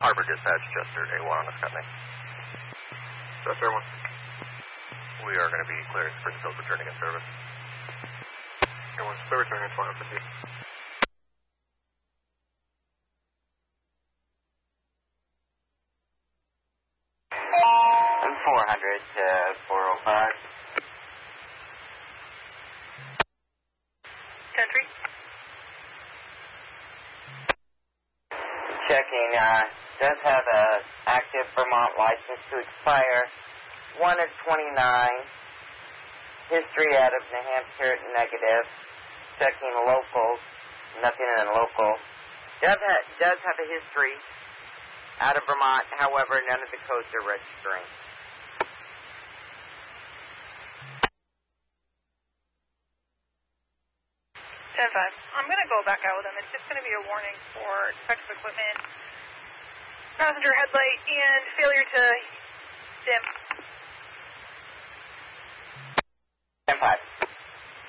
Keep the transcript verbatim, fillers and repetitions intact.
Harbor Dispatch, Chester, A one on the Scotney. Chester, A one. We are going to be cleared. Springfield returning in service. A one, clear returning in twenty fifty. four hundred to four oh five. Country. Checking, uh, does have a active Vermont license to expire. One is twenty-nine. History out of New Hampshire, negative. Checking locals. Nothing in local. Does have, does have a history out of Vermont. However, none of the codes are registering. ten five. I'm going to go back out with them. It's just going to be a warning for defective equipment, passenger headlight, and failure to dim. ten five.